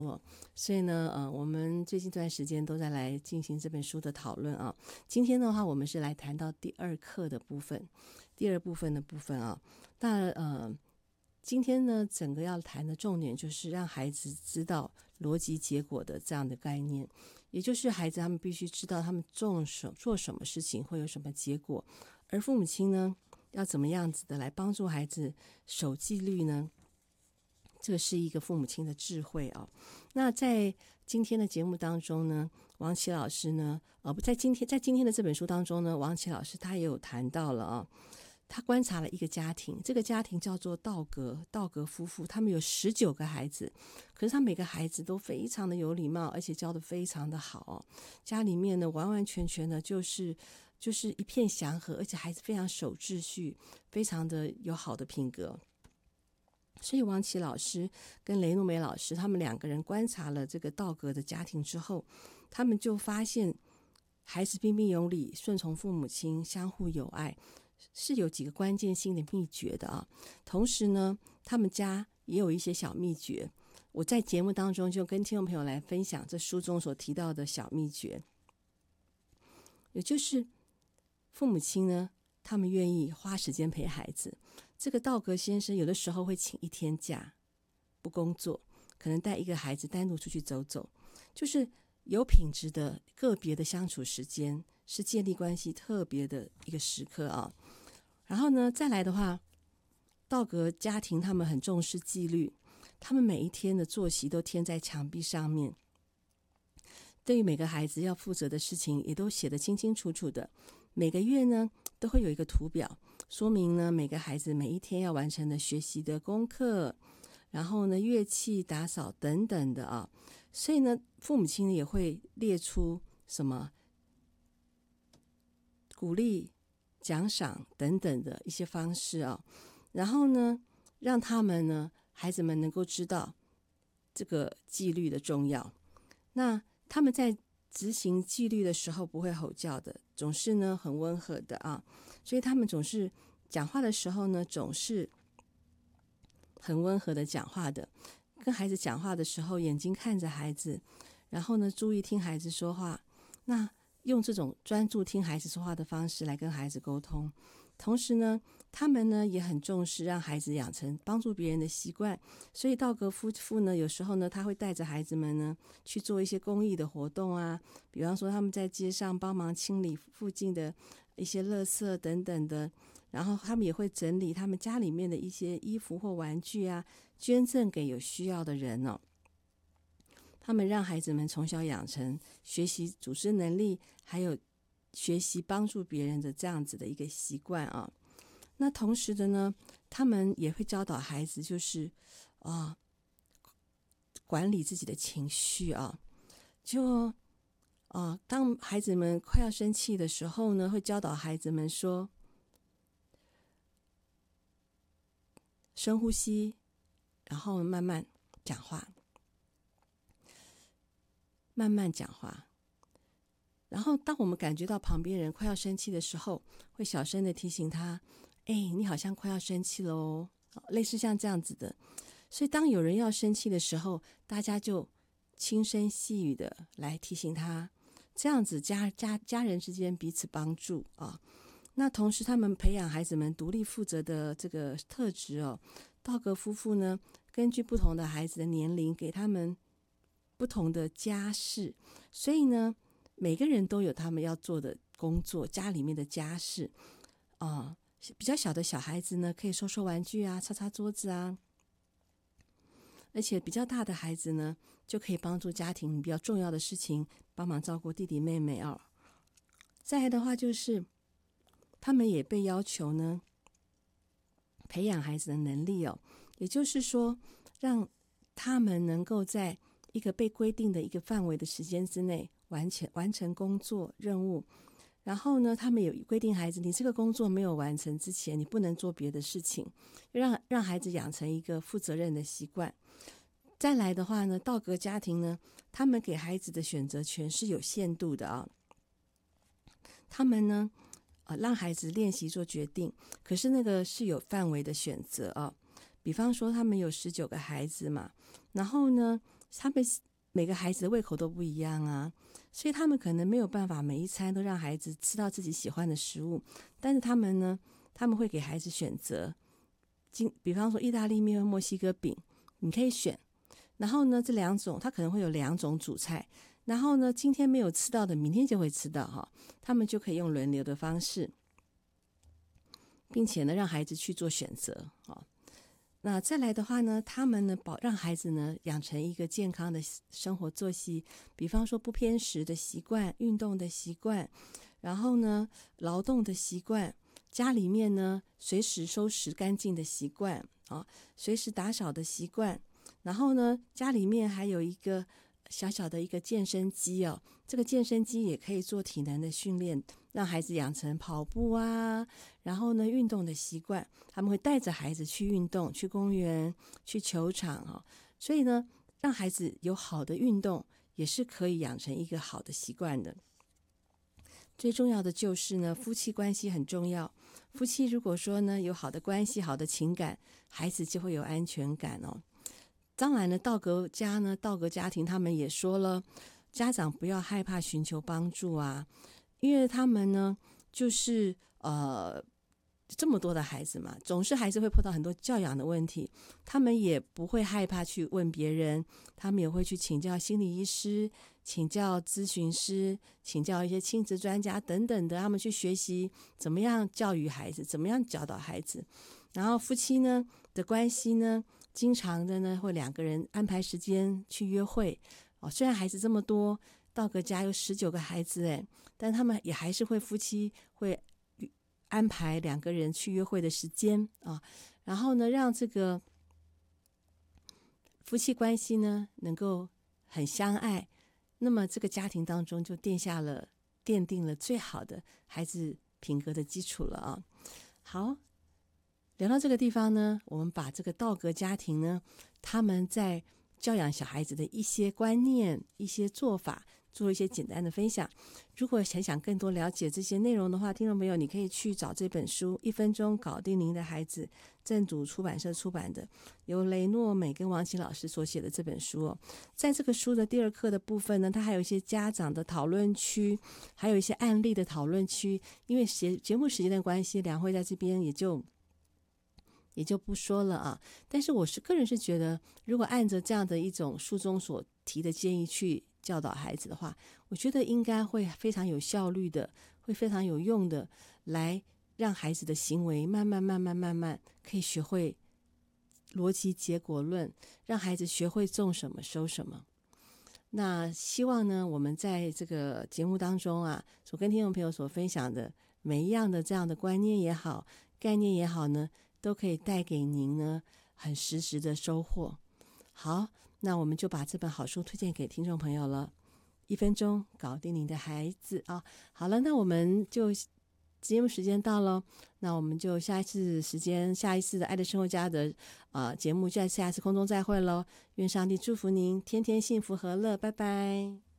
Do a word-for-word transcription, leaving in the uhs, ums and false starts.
所以呢，呃，我们最近这段时间都在来进行这本书的讨论啊。今天的话，我们是来谈到第二课的部分，第二部分的部分啊。那呃，今天呢，整个要谈的重点就是让孩子知道逻辑结果的这样的概念，也就是孩子他们必须知道他们做什做什么事情会有什么结果，而父母亲呢，要怎么样子的来帮助孩子守纪律呢？这是一个父母亲的智慧啊。那在今天的节目当中呢，王琦老师呢，呃，在今天在今天的这本书当中呢，王琦老师他也有谈到了啊，他观察了一个家庭，这个家庭叫做道格道格夫妇，他们有十九个孩子，可是他每个孩子都非常的有礼貌，而且教得非常的好哦。家里面呢，完完全全的就是就是一片祥和，而且孩子非常守秩序，非常的有好的品格。所以王琦老师跟雷诺梅老师他们两个人观察了这个道格的家庭之后，他们就发现孩子彬彬有礼，顺从父母亲，相互友爱，是有几个关键性的秘诀的啊。同时呢，他们家也有一些小秘诀，我在节目当中就跟听众朋友来分享这书中所提到的小秘诀，也就是父母亲呢，他们愿意花时间陪孩子。这个道格先生有的时候会请一天假，不工作，可能带一个孩子单独出去走走，就是有品质的个别的相处时间，是建立关系特别的一个时刻啊。然后呢，再来的话，道格家庭他们很重视纪律，他们每一天的作息都贴在墙壁上面，对于每个孩子要负责的事情也都写得清清楚楚的。每个月呢，都会有一个图表，说明呢每个孩子每一天要完成的学习的功课，然后呢乐器、打扫等等的啊。所以呢，父母亲也会列出什么鼓励、奖赏等等的一些方式啊，然后呢，让他们呢孩子们能够知道这个纪律的重要。那他们在执行纪律的时候不会吼叫的，总是呢很温和的啊，所以他们总是讲话的时候呢，总是很温和的讲话的。跟孩子讲话的时候，眼睛看着孩子，然后呢注意听孩子说话，那用这种专注听孩子说话的方式来跟孩子沟通。同时呢，他们呢也很重视让孩子养成帮助别人的习惯，所以道格夫妇呢，有时候呢，他会带着孩子们呢去做一些公益的活动啊，比方说他们在街上帮忙清理附近的一些垃圾等等的，然后他们也会整理他们家里面的一些衣服或玩具啊，捐赠给有需要的人哦。他们让孩子们从小养成学习组织能力，还有学习帮助别人的这样子的一个习惯啊。那同时的呢，他们也会教导孩子，就是啊，管理自己的情绪啊。就啊，当孩子们快要生气的时候呢，会教导孩子们说，深呼吸，然后慢慢讲话，慢慢讲话。然后当我们感觉到旁边人快要生气的时候，会小声的提醒他，哎，你好像快要生气了哦，类似像这样子的。所以当有人要生气的时候，大家就轻声细语的来提醒他，这样子家家家人之间彼此帮助啊。那同时他们培养孩子们独立负责的这个特质哦。道格夫妇呢，根据不同的孩子的年龄，给他们不同的家事，所以呢，每个人都有他们要做的工作，家里面的家事啊、呃。比较小的小孩子呢，可以收收玩具啊，擦擦桌子啊。而且比较大的孩子呢，就可以帮助家庭比较重要的事情，帮忙照顾弟弟妹妹啊。再来的话就是，他们也被要求呢，培养孩子的能力哦，也就是说，让他们能够在一个被规定的一个范围的时间之内完成完成工作任务。然后呢，他们有规定孩子，你这个工作没有完成之前，你不能做别的事情，让让孩子养成一个负责任的习惯。再来的话呢，道格家庭呢，他们给孩子的选择权是有限度的啊。他们呢，呃，让孩子练习做决定，可是那个是有范围的选择啊。比方说，他们有十九个孩子嘛，然后呢， 他们每个孩子的胃口都不一样啊，所以他们可能没有办法每一餐都让孩子吃到自己喜欢的食物，但是他们呢，他们会给孩子选择，比方说意大利面和墨西哥饼，你可以选，然后呢，这两种他可能会有两种主菜，然后呢，今天没有吃到的，明天就会吃到哈，他们就可以用轮流的方式，并且呢，让孩子去做选择啊。那再来的话呢，他们呢保让孩子呢养成一个健康的生活作息，比方说不偏食的习惯、运动的习惯，然后呢劳动的习惯，家里面呢随时收拾干净的习惯啊，随时打扫的习惯，然后呢家里面还有一个小小的一个健身机哦，这个健身机也可以做体能的训练，让孩子养成跑步啊，然后呢运动的习惯，他们会带着孩子去运动，去公园，去球场啊，所以呢让孩子有好的运动也是可以养成一个好的习惯的。最重要的就是呢，夫妻关系很重要，夫妻如果说呢有好的关系，好的情感，孩子就会有安全感哦。当然呢，道格家呢，道格家庭他们也说了，家长不要害怕寻求帮助啊，因为他们呢，就是呃这么多的孩子嘛，总是还是会碰到很多教养的问题，他们也不会害怕去问别人，他们也会去请教心理医师，请教咨询师，请教一些亲子专家等等的，他们去学习怎么样教育孩子，怎么样教导孩子。然后夫妻呢的关系呢，经常的呢会两个人安排时间去约会哦。虽然孩子这么多，道格家有十九个孩子哎，但他们也还是会夫妻会安排两个人去约会的时间啊，然后呢让这个夫妻关系呢能够很相爱，那么这个家庭当中就奠下了奠定了最好的孩子品格的基础了啊。好，聊到这个地方呢，我们把这个道格家庭呢，他们在教养小孩子的一些观念、一些做法，做一些简单的分享。如果很想更多了解这些内容的话，听众朋友，你可以去找这本书《一分钟搞定您的孩子》，正读出版社出版的，由雷诺美跟王琦老师所写的这本书哦。在这个书的第二课的部分呢，它还有一些家长的讨论区，还有一些案例的讨论区。因为节目时间的关系，两会在这边也就。也就不说了啊，但是我是个人是觉得，如果按着这样的一种书中所提的建议去教导孩子的话，我觉得应该会非常有效率的，会非常有用的，来让孩子的行为慢慢慢慢慢慢可以学会逻辑结果论，让孩子学会种什么收什么。那希望呢，我们在这个节目当中啊，所跟听众朋友所分享的每一样的这样的观念也好，概念也好呢，都可以带给您呢很实时的收获。好，那我们就把这本好书推荐给听众朋友了，一分钟搞定您的孩子啊！好了，那我们就节目时间到了，那我们就下一次时间，下一次的爱的生活家的呃节目，在下一次空中再会喽！愿上帝祝福您，天天幸福和乐，拜拜。